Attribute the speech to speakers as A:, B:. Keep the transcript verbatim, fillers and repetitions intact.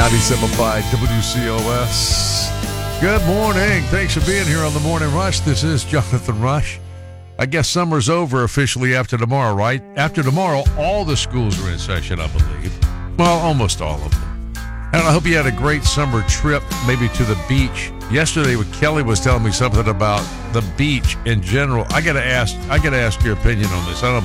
A: ninety-seven point five W C O S. Good morning. Thanks for being here on the Morning Rush. This is Jonathan Rush. I guess summer's over officially after tomorrow, right? After tomorrow, all the schools are in session, I believe. Well, almost all of them. And I hope you had a great summer trip, maybe to the beach. Yesterday, when Kelly was telling me something about the beach in general, I gotta ask. I gotta ask your opinion on this. I don't